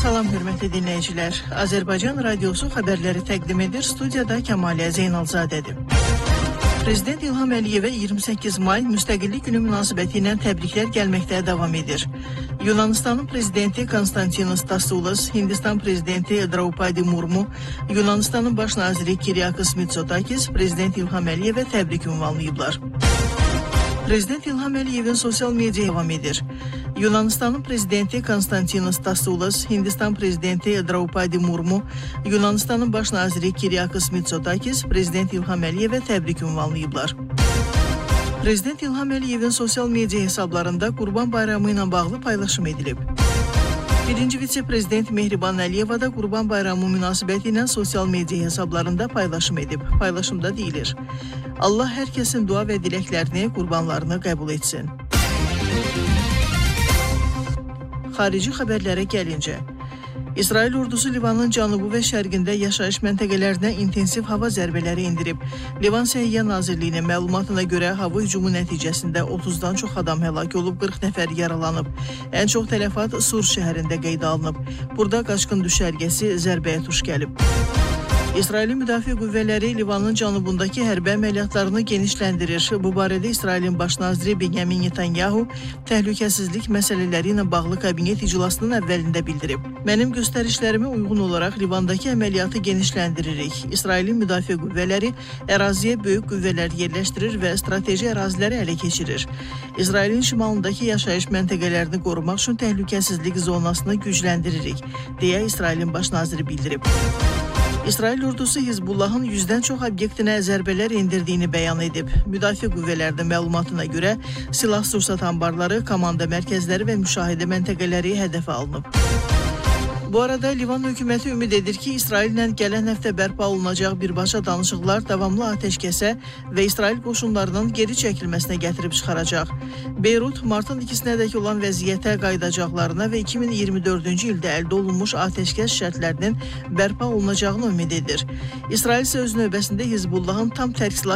Salam hörmətli dinləyicilər. Azərbaycan Radiosu xəbərləri təqdim edir. Studiyada Kəmaliyə Zeynalzadədir. Prezident İlham Əliyevə 28 may Müstəqillik Günü münasibəti ilə təbriklər gəlməkdə davam edir. Yunanistanın prezidenti Konstantinos Tasoulas, Hindistan prezidenti Draupadi Murmu, Yunanistanın baş naziri Kyriakos Mitsotakis prezident İlham Əliyevə təbrik ünvanlayıblar. Prezident İlham Əliyevin sosial media davam edir. Yunanistanın prezidenti Konstantinos Tasoulas, Hindistan prezidenti Draupadi Murmu, Yunanistanın baş naziri Kyriakos Mitsotakis prezident İlham Əliyevə təbrik ünvanlayıblar. Prezident İlham Əliyevin sosial media hesablarında Qurban Bayramı ilə bağlı paylaşım edilib. Birinci vitse-prezident Mehriban Əliyeva da Qurban Bayramı münasibəti ilə sosial media hesablarında paylaşım edib. Paylaşımda deyilir: Allah hər kəsin dua və diləklərini, qurbanlarını qəbul etsin. Xarici xəbərlərə gəlincə, İsrail ordusu Livanın cənubu və şərqində yaşayış məntəqələrinə intensiv hava zərbələri indirib. Livan Səhiyyə Nazirliyinin məlumatına görə hava hücumu nəticəsində 30-dan çox adam həlak olub, 40 nəfər yaralanıb. Ən çox tələfat Sur şəhərində qeydə alınıb. Burada qaçqın düşərgəsi zərbəyə tuş gəlib. İsrailin müdafiə qüvvələri Livanın cənubundakı hərbi əməliyyatlarını genişləndirir. Bu barədə İsrailin baş naziri Benyamin Netanyahu təhlükəsizlik məsələləri ilə bağlı kabinet iclasının əvvəlində bildirib. Mənim göstərişlərimə uyğun olaraq Livandakı əməliyyatı genişləndiririk. İsrailin müdafiə qüvvələri əraziyə böyük qüvvələr yerləşdirir və strateji əraziləri ələ keçirir. İsrailin şimalındakı yaşayış məntəqələrini qorumaq üçün təhlükəsizlik zonasını gücləndiririk, deyə İsrailin baş naziri bildirib. İsrail ordusu Hizbullahın 100-dən çox obyektinə zərbələr indirdiyini bəyan edib. Müdafiə qüvvələrinin məlumatına görə silah-sursat anbarları, komanda mərkəzləri və müşahidə məntəqələri hədəfə alınıb. Bu arada Livan hökuməti ümid edir ki, İsraillə gələn həftə bərpa olunacaq birbaşa danışıqlar davamlı atəşkəsə və İsrail qoşunlarının geri çəkilməsinə gətirib çıxaracaq. Beyrut, martın 2-sinədək olan vəziyyətə qayıdacaqlarına və 2024-cü ildə əldə olunmuş atəşkəs şərtlərinin bərpa olunacağını ümid edir. İsrail isə öz növbəsində Hizbullahın tam tərk silah